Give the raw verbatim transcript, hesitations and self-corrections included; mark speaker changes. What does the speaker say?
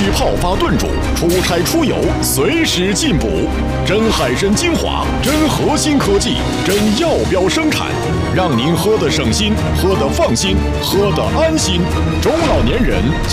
Speaker 1: 需泡发炖煮，出差出游随时进补。真海参精华，真核心科技，真药标生产，让您喝得省心，喝得放心，喝得安心。中老年人